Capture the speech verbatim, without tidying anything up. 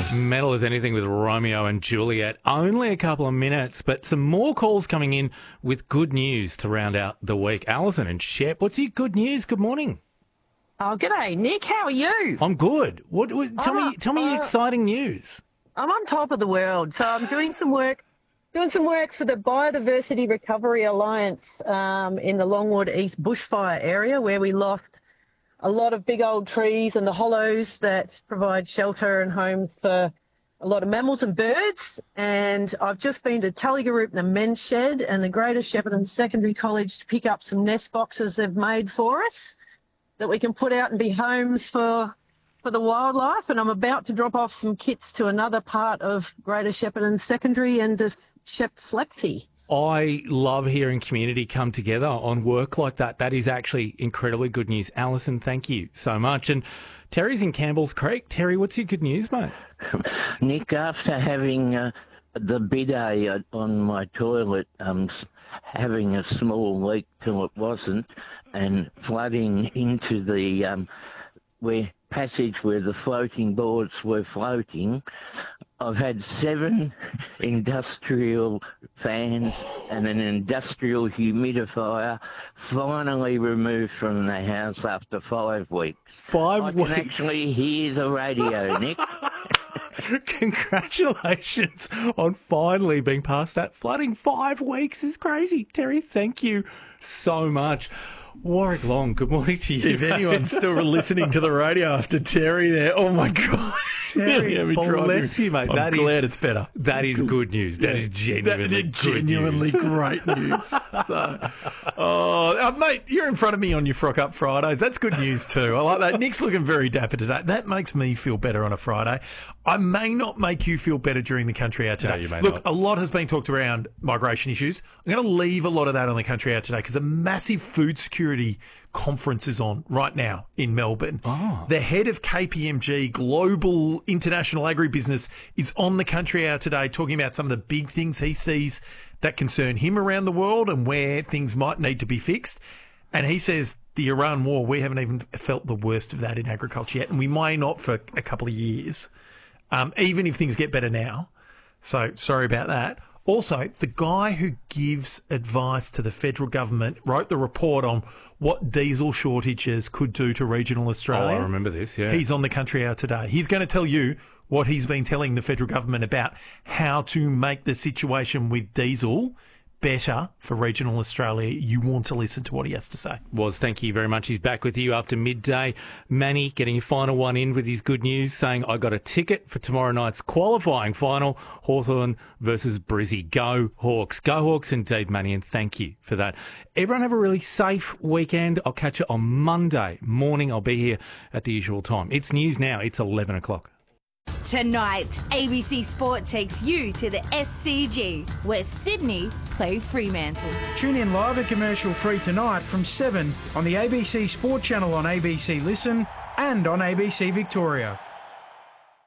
Metal as anything with Romeo and Juliet. Only a couple of minutes, but some more calls coming in with good news to round out the week. Alison and Shep, what's your good news? Good morning. Oh, g'day, Nick. How are you? I'm good. What? what tell Oh, me, tell me uh, your exciting news. I'm on top of the world. So I'm doing some work, doing some work for the Biodiversity Recovery Alliance um, in the Longwood East bushfire area, where we lost a lot of big old trees and the hollows that provide shelter and homes for a lot of mammals and birds. And I've just been to Tallygaroop and the Men's Shed and the Greater Shepparton Secondary College to pick up some nest boxes they've made for us that we can put out and be homes for for the wildlife. And I'm about to drop off some kits to another part of Greater Shepparton Secondary and to Shep Flexi. I love hearing community come together on work like that. That is actually incredibly good news. Alison, thank you so much. And Terry's in Campbell's Creek. Terry, what's your good news, mate? Nick, after having uh, the bidet on my toilet, um, having a small leak till it wasn't, and flooding into the um, where passage where the floating boards were floating, I've had seven industrial fans and an industrial humidifier finally removed from the house after five weeks. Five I weeks? can actually hear the radio, Nick. Congratulations on finally being past that. Flooding five weeks is crazy. Terry, thank you so much. Warwick Long, good morning to you. If anyone's still listening to the radio after Terry there, oh my God. Terry, Yeah, bless you, mate. I'm That is- glad it's better. That is good news. That is genuinely That- good genuinely news. great news. So, oh, uh, mate, you're in front of me on your Frock Up Fridays. That's good news too. I like that. Nick's looking very dapper today. That makes me feel better on a Friday. I may not make you feel better during the Country Hour today. No, you may Look, not. a lot has been talked around migration issues. I'm going to leave a lot of that on the Country Hour today because a massive food security conference is on right now in Melbourne. Oh. The head of K P M G, Global International Agribusiness, is on the Country Hour today talking about some of the big things he sees that concern him around the world and where things might need to be fixed. And he says the Iran war, we haven't even felt the worst of that in agriculture yet, and we may not for a couple of years, um, even if things get better now. So sorry about that. Also, the guy who gives advice to the federal government wrote the report on what diesel shortages could do to regional Oh, Australia. I remember this, yeah. He's on the Country Hour today. He's going to tell you what he's been telling the federal government about how to make the situation with diesel better for regional Australia. You want to listen to what he has to say. Was, thank you very much. He's back with you after midday. Manny getting your final one in with his good news, saying, I got a ticket for tomorrow night's qualifying final, Hawthorn versus Brizzy. Go Hawks. Go Hawks indeed, Manny, and thank you for that. Everyone have a really safe weekend. I'll catch you on Monday morning. I'll be here at the usual time. It's news now. It's eleven o'clock. Tonight, A B C Sport takes you to the S C G, where Sydney play Fremantle. Tune in live and commercial free tonight from seven on the A B C Sport channel on A B C Listen and on A B C Victoria.